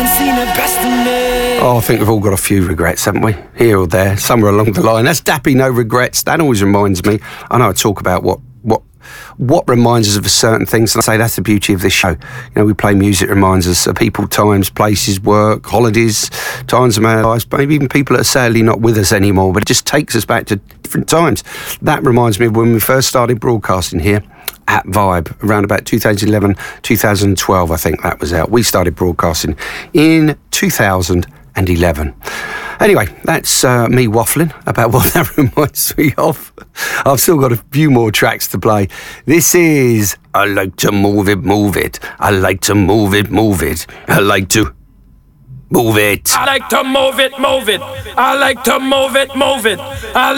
seen the best of me. Oh, I think we've all got a few regrets, haven't we? Here or there, somewhere along the line. That's Dappy, No Regrets. That always reminds me. I know I talk about what reminds us of certain things, and I say that's the beauty of this show. You know, we play music that reminds us of people, times, places, work, holidays, times of our lives, maybe even people that are sadly not with us anymore, but it just takes us back to different times. That reminds me of when we first started broadcasting here at Vibe, around about 2011, 2012, I think that was out. We started broadcasting in 2011. Anyway, that's me waffling about what that reminds me of. I've still got a few more tracks to play. This is I Like to Move It, Move It. I like to move it, move it. I like to move it. I like to move it, move it. I like to move it, move it. I